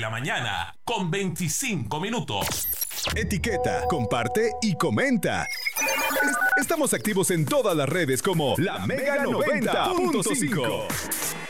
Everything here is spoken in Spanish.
la mañana, con 25 minutos. Etiqueta, comparte y comenta. Estamos activos en todas las redes como La Mega 90.5.